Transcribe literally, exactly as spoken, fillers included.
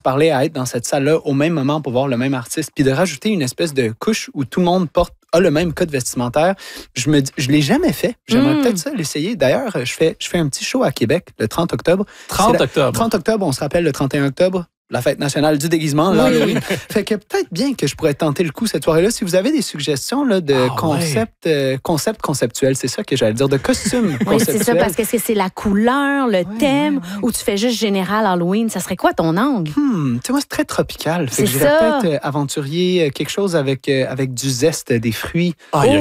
parler à être dans cette salle-là au même moment pour voir le même artiste, puis de rajouter une espèce de couche où tout le monde porte a le même code vestimentaire. Je me dis, je l'ai jamais fait. J'aimerais mm. peut-être ça l'essayer. D'ailleurs, je fais, je fais un petit show à Québec le trente octobre. trente octobre. trente octobre, on se rappelle le trente et un octobre. La fête nationale du déguisement, là, oui. Fait que peut-être bien que je pourrais tenter le coup cette soirée-là. Si vous avez des suggestions là, de ah, concept, ouais. euh, concept conceptuel, c'est ça que j'allais dire, de costume oui, conceptuel. C'est ça, parce que c'est la couleur, le ouais, thème, ouais, ouais. ou tu fais juste général Halloween. Ça serait quoi ton angle? Hmm, tu sais, moi, c'est très tropical. Fait que je dirais peut-être euh, aventurier, quelque chose avec, euh, avec du zeste, des fruits. Ah, oh,